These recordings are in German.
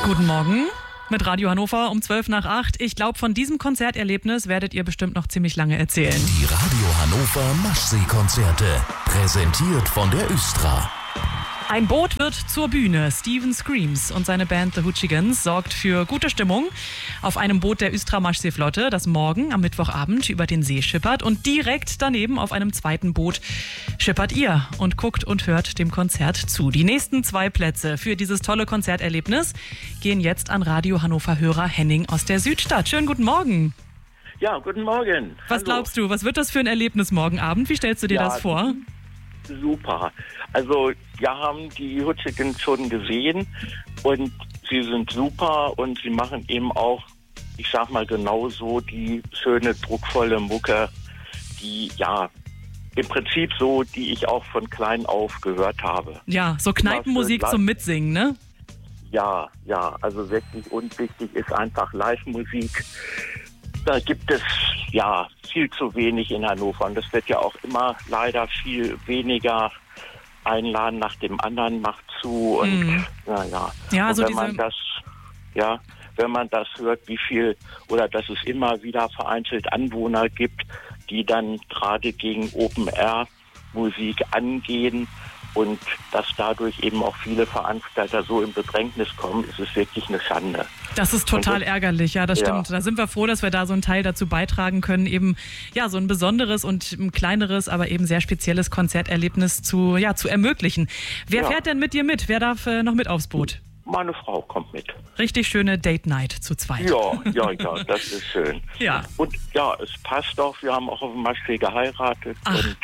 Guten Morgen mit Radio Hannover um 7:55. Ich glaube, von diesem Konzerterlebnis werdet ihr bestimmt noch ziemlich lange erzählen. Die Radio Hannover Maschsee-Konzerte, präsentiert von der Östra. Ein Boot wird zur Bühne. Steven Screams und seine Band The Hoochigans sorgt für gute Stimmung auf einem Boot der Östra Maschsee-Flotte, das morgen am Mittwochabend über den See schippert. Und direkt daneben auf einem zweiten Boot schippert ihr und guckt und hört dem Konzert zu. Die nächsten 2 Plätze für dieses tolle Konzerterlebnis gehen jetzt an Radio Hannover-Hörer Henning aus der Südstadt. Schönen guten Morgen. Ja, guten Morgen. Was glaubst du, was wird das für ein Erlebnis morgen Abend? Wie stellst du dir das vor? Super. Also wir haben die Hoochigans schon gesehen und sie sind super und sie machen eben auch, ich sag mal, genauso die schöne, druckvolle Mucke, die ja im Prinzip so, die ich auch von klein auf gehört habe. Ja, so Kneipenmusik zum Mitsingen, ne? Ja, also wirklich unwichtig ist einfach Live-Musik. Da gibt es ja viel zu wenig in Hannover und das wird ja auch immer leider viel weniger. Einladen nach dem anderen macht zu und Ja, und so wenn man das hört, wie viel oder dass es immer wieder vereinzelt Anwohner gibt, die dann gerade gegen Open-Air-Musik angehen und dass dadurch eben auch viele Veranstalter so in Bedrängnis kommen, ist es wirklich eine Schande. Das ist total ärgerlich, ja, das stimmt. Da sind wir froh, dass wir da so einen Teil dazu beitragen können, eben ja so ein besonderes und ein kleineres, aber eben sehr spezielles Konzerterlebnis zu ermöglichen. Wer fährt denn mit dir mit? Wer darf noch mit aufs Boot? Meine Frau kommt mit. Richtig schöne Date-Night zu zweit. Ja, das ist schön. Ja. Und ja, es passt auch, wir haben auch auf dem Maschsee geheiratet. Ach. Und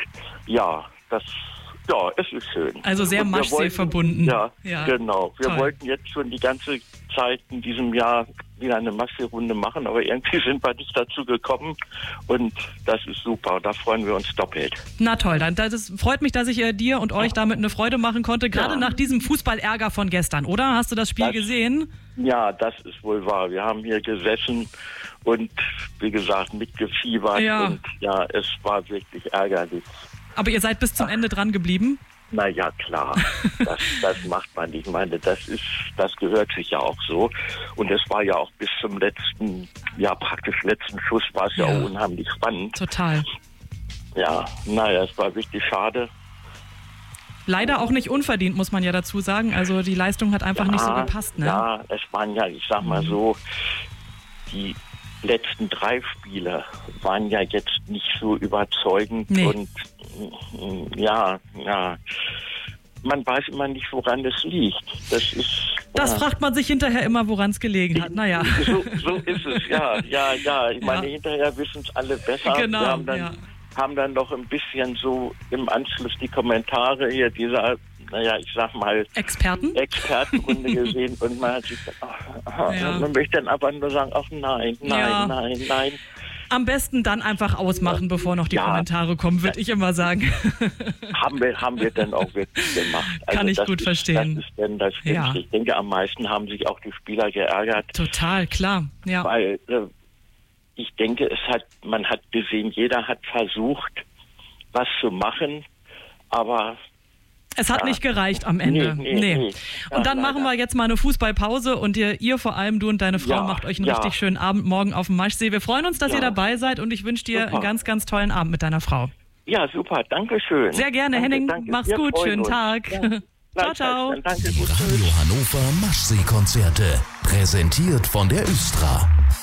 es ist schön. Also sehr Maschsee verbunden. Ja, genau. Wir Toll. wollten jetzt schon die ganze Zeit in diesem Jahr wieder eine Maschsee-Runde machen, aber irgendwie sind wir nicht dazu gekommen und das ist super. Da freuen wir uns doppelt. Na toll, dann das freut mich, dass ich dir und euch damit eine Freude machen konnte, gerade nach diesem Fußballärger von gestern, oder? Hast du das Spiel gesehen? Ja, das ist wohl wahr. Wir haben hier gesessen und wie gesagt mitgefiebert und es war wirklich ärgerlich. Aber ihr seid bis zum Ende dran geblieben? Na ja, klar. Das macht man nicht. Ich meine, das gehört sich ja auch so. Und es war ja auch bis zum letzten Schuss war es ja auch unheimlich spannend. Total. Ja, es war wirklich schade. Leider auch nicht unverdient, muss man ja dazu sagen. Also die Leistung hat einfach nicht so gepasst, ne? Ja, es waren ja, ich sag mal so, die letzten 3 Spiele waren ja jetzt nicht so überzeugend und man weiß immer nicht, woran es liegt. Das fragt man sich hinterher immer, woran es gelegen hat. Naja. So ist es, ja. Ich meine, hinterher wissen es alle besser. Genau, Wir haben dann noch ein bisschen so im Anschluss die Kommentare hier dieser, ich sag mal, Expertenrunde gesehen und man hat sich gedacht, man möchte dann aber nur sagen, nein. Am besten dann einfach ausmachen, bevor noch die Kommentare kommen, würde ich immer sagen. Haben wir dann auch wirklich gemacht. Also Kann ich gut verstehen. Das ist dann das Schlimmste. Ich denke, am meisten haben sich auch die Spieler geärgert. Total, klar. Ja. Weil ich denke, man hat gesehen, jeder hat versucht, was zu machen, aber es hat nicht gereicht am Ende. Nee. Und dann machen wir jetzt mal eine Fußballpause und ihr vor allem, du und deine Frau, macht euch einen richtig schönen Abend morgen auf dem Maschsee. Wir freuen uns, dass ihr dabei seid und ich wünsche dir einen ganz, ganz tollen Abend mit deiner Frau. Ja, super. Dankeschön. Sehr gerne, Henning. Mach's gut. Schönen Tag. Ja. Ciao. Danke. Die Radio Hannover Maschsee-Konzerte, präsentiert von der Östra.